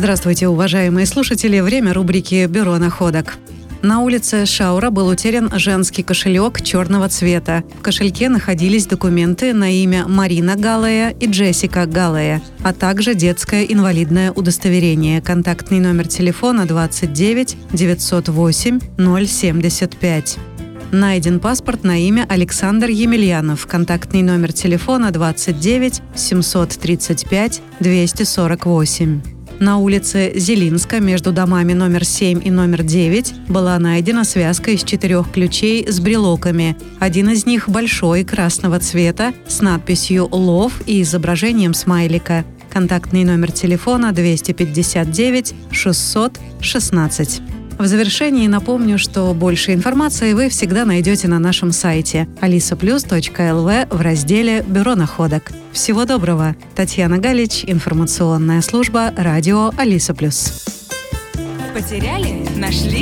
Здравствуйте, уважаемые слушатели! Время рубрики «Бюро находок». На улице Шаура был утерян женский кошелек черного цвета. В кошельке находились документы на имя Марина Галлея и Джессика Галлея, а также детское инвалидное удостоверение. Контактный номер телефона 29 908 075. Найден паспорт на имя Александр Емельянов. Контактный номер телефона 29 735 248. На улице Зелинска между домами номер 7 и номер 9 была найдена связка из 4 ключей с брелоками. Один из них большой, красного цвета, с надписью «Лов» и изображением смайлика. Контактный номер телефона 259 616. В завершении напомню, что больше информации вы всегда найдете на нашем сайте alisaplus.lv в разделе «Бюро находок». Всего доброго! Татьяна Галич, информационная служба радио Алиса Плюс. Потеряли? Нашли?